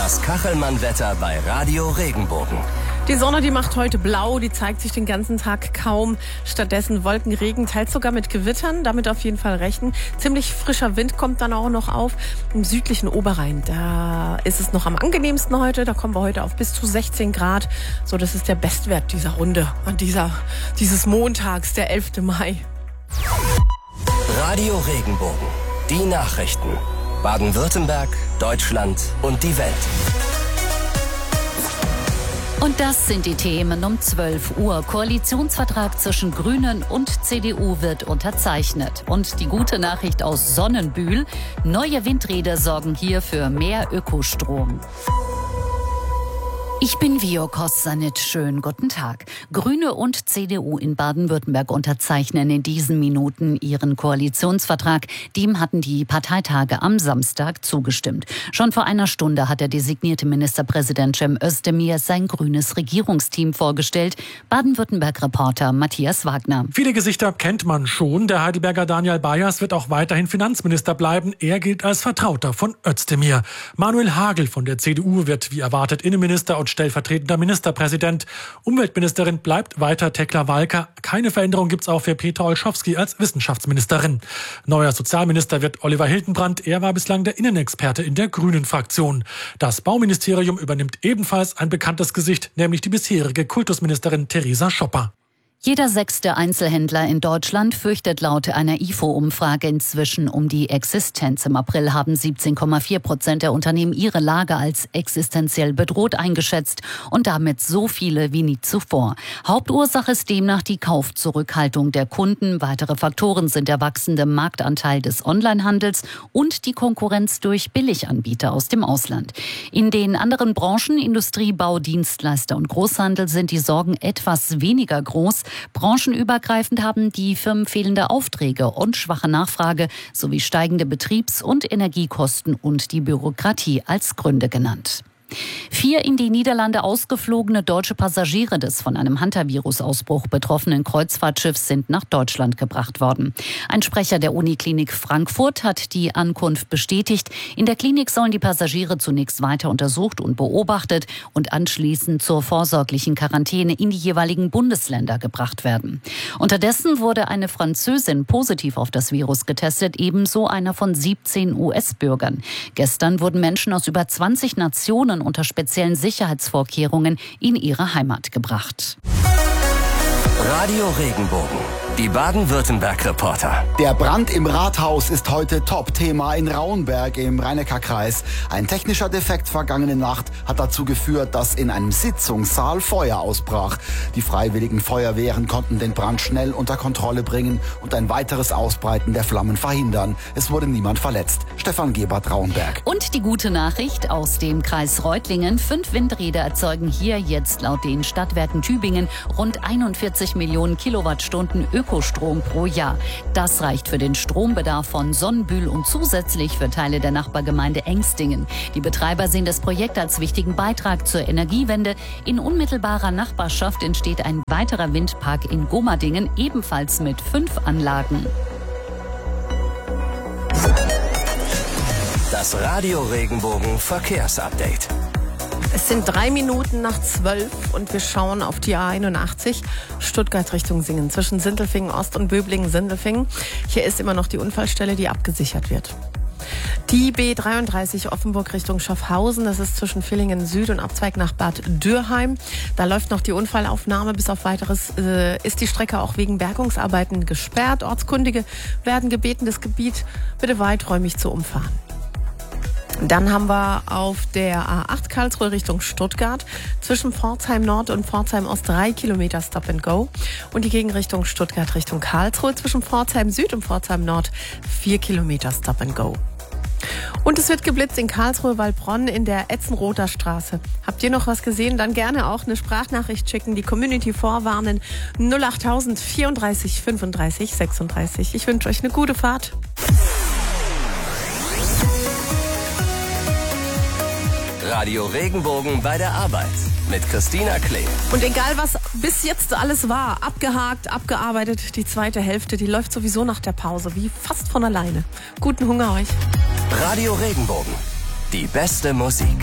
Das Kachelmann-Wetter bei Radio Regenbogen. Die Sonne, die macht heute blau, die zeigt sich den ganzen Tag kaum. Stattdessen Wolken, Regen, teils sogar mit Gewittern, damit auf jeden Fall rechnen. Ziemlich frischer Wind kommt dann auch noch auf. Im südlichen Oberrhein, da ist es noch am angenehmsten heute. Da kommen wir heute auf bis zu 16 Grad. So, das ist der Bestwert dieser Runde an dieses Montags, der 11. Mai. Radio Regenbogen. Die Nachrichten. Baden-Württemberg, Deutschland und die Welt. Und das sind die Themen um 12 Uhr. Koalitionsvertrag zwischen Grünen und CDU wird unterzeichnet. Und die gute Nachricht aus Sonnenbühl: neue Windräder sorgen hier für mehr Ökostrom. Ich bin Vio Kossanit. Schönen guten Tag. Grüne und CDU in Baden-Württemberg unterzeichnen in diesen Minuten ihren Koalitionsvertrag. Dem hatten die Parteitage am Samstag zugestimmt. Schon vor einer Stunde hat der designierte Ministerpräsident Cem Özdemir sein grünes Regierungsteam vorgestellt. Baden-Württemberg-Reporter Matthias Wagner. Viele Gesichter kennt man schon. Der Heidelberger Daniel Bayers wird auch weiterhin Finanzminister bleiben. Er gilt als Vertrauter von Özdemir. Manuel Hagel von der CDU wird wie erwartet Innenminister und stellvertretender Ministerpräsident. Umweltministerin bleibt weiter Tekla Walker. Keine Veränderung gibt's auch für Petra Olschowski als Wissenschaftsministerin. Neuer Sozialminister wird Oliver Hildenbrand. Er war bislang der Innenexperte in der Grünen-Fraktion. Das Bauministerium übernimmt ebenfalls ein bekanntes Gesicht, nämlich die bisherige Kultusministerin Theresa Schopper. Jeder 6. Einzelhändler in Deutschland fürchtet laut einer IFO-Umfrage inzwischen um die Existenz. Im April haben 17,4% der Unternehmen ihre Lage als existenziell bedroht eingeschätzt und damit so viele wie nie zuvor. Hauptursache ist demnach die Kaufzurückhaltung der Kunden. Weitere Faktoren sind der wachsende Marktanteil des Onlinehandels und die Konkurrenz durch Billiganbieter aus dem Ausland. In den anderen Branchen, Industrie, Bau, Dienstleister und Großhandel, sind die Sorgen etwas weniger groß. Branchenübergreifend haben die Firmen fehlende Aufträge und schwache Nachfrage sowie steigende Betriebs- und Energiekosten und die Bürokratie als Gründe genannt. 4 in die Niederlande ausgeflogene deutsche Passagiere des von einem Hantavirus-Ausbruch betroffenen Kreuzfahrtschiffs sind nach Deutschland gebracht worden. Ein Sprecher der Uniklinik Frankfurt hat die Ankunft bestätigt. In der Klinik sollen die Passagiere zunächst weiter untersucht und beobachtet und anschließend zur vorsorglichen Quarantäne in die jeweiligen Bundesländer gebracht werden. Unterdessen wurde eine Französin positiv auf das Virus getestet, ebenso einer von 17 US-Bürgern. Gestern wurden Menschen aus über 20 Nationen unter speziellen Sicherheitsvorkehrungen in ihre Heimat gebracht. Radio Regenbogen. Die Baden-Württemberg-Reporter. Der Brand im Rathaus ist heute Top-Thema in Rauenberg im Rhein-Neckar-Kreis. Ein technischer Defekt vergangene Nacht hat dazu geführt, dass in einem Sitzungssaal Feuer ausbrach. Die freiwilligen Feuerwehren konnten den Brand schnell unter Kontrolle bringen und ein weiteres Ausbreiten der Flammen verhindern. Es wurde niemand verletzt. Stefan Gebert, Rauenberg. Und die gute Nachricht aus dem Kreis Reutlingen: 5 Windräder erzeugen hier jetzt laut den Stadtwerken Tübingen rund 41 Millionen Kilowattstunden Ökostrom pro Jahr. Das reicht für den Strombedarf von Sonnenbühl und zusätzlich für Teile der Nachbargemeinde Engstingen. Die Betreiber sehen das Projekt als wichtigen Beitrag zur Energiewende. In unmittelbarer Nachbarschaft entsteht ein weiterer Windpark in Gomadingen, ebenfalls mit 5 Anlagen. Das Radio Regenbogen Verkehrsupdate. Es sind 3 Minuten nach 12 und wir schauen auf die A81 Stuttgart Richtung Singen zwischen Sindelfingen Ost und Böblingen-Sindelfingen. Hier ist immer noch die Unfallstelle, die abgesichert wird. Die B33 Offenburg Richtung Schaffhausen, das ist zwischen Villingen Süd und Abzweig nach Bad Dürheim. Da läuft noch die Unfallaufnahme. Bis auf Weiteres ist die Strecke auch wegen Bergungsarbeiten gesperrt. Ortskundige werden gebeten, das Gebiet bitte weiträumig zu umfahren. Dann haben wir auf der A8 Karlsruhe Richtung Stuttgart zwischen Pforzheim Nord und Pforzheim Ost 3 Kilometer Stop and Go. Und die Gegenrichtung Stuttgart Richtung Karlsruhe zwischen Pforzheim Süd und Pforzheim Nord 4 Kilometer Stop and Go. Und es wird geblitzt in Karlsruhe-Waldbronn in der Etzenrother Straße. Habt ihr noch was gesehen? Dann gerne auch eine Sprachnachricht schicken, die Community vorwarnen. 08000 34 35 36. Ich wünsche euch eine gute Fahrt. Radio Regenbogen bei der Arbeit mit Christina Klee. Und egal was bis jetzt alles war, abgehakt, abgearbeitet, die zweite Hälfte, die läuft sowieso nach der Pause, wie fast von alleine. Guten Hunger euch. Radio Regenbogen, die beste Musik.